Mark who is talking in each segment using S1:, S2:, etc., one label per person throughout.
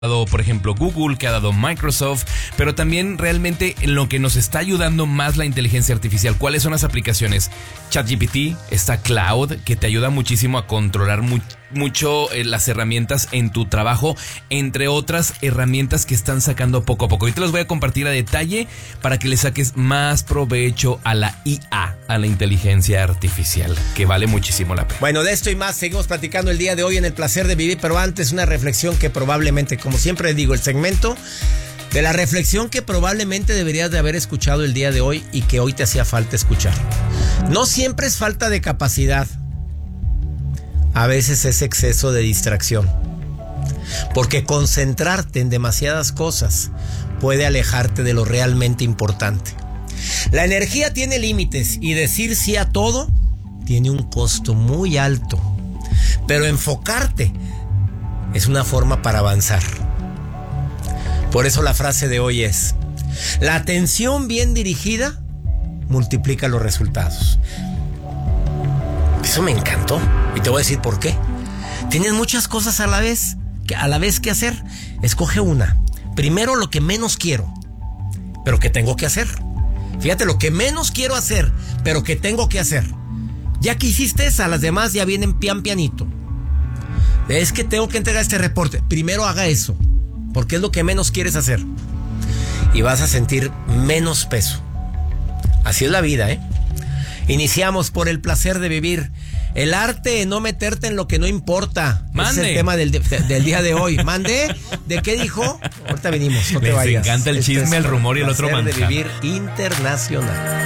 S1: por ejemplo, Google, que ha dado Microsoft, pero también realmente en lo que nos está ayudando más la inteligencia artificial. ¿Cuáles son las aplicaciones? ChatGPT, está Cloud, que te ayuda muchísimo a controlar mucho las herramientas en tu trabajo, entre otras herramientas que están sacando poco a poco. Y te los voy a compartir a detalle para que le saques más provecho a la IA, a la inteligencia artificial, que vale muchísimo la pena.
S2: Bueno, de esto y más seguimos platicando el día de hoy en El Placer de Vivir, pero antes una reflexión que probablemente, como siempre digo, el segmento de la reflexión que probablemente deberías de haber escuchado el día de hoy y que hoy te hacía falta escuchar. No siempre es falta de capacidad, a veces es exceso de distracción, porque concentrarte en demasiadas cosas puede alejarte de lo realmente importante. La energía tiene límites y decir sí a todo tiene un costo muy alto, pero enfocarte es una forma para avanzar. Por eso la frase de hoy es: la atención bien dirigida multiplica los resultados. Eso me encantó y te voy a decir por qué. Tienes muchas cosas a la vez que hacer. Escoge una. Primero, lo que menos quiero, pero que tengo que hacer. Fíjate, lo que menos quiero hacer, pero que tengo que hacer. Ya que hiciste esa, las demás ya vienen pianito. Es que tengo que entregar este reporte. Primero haga eso, porque es lo que menos quieres hacer. Y vas a sentir menos peso. Así es la vida, ¿eh? Iniciamos por El Placer de Vivir. El arte de no meterte en lo que no importa.
S1: Mande.
S2: Es el tema del día de hoy. ¿Mande? ¿De qué dijo? Ahorita venimos, no te vayas.
S1: Les encanta el chisme, el rumor y el otro manjar.
S2: El Placer de Vivir internacional.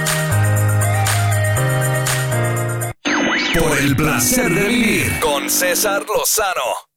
S3: Por El Placer de Vivir con César Lozano.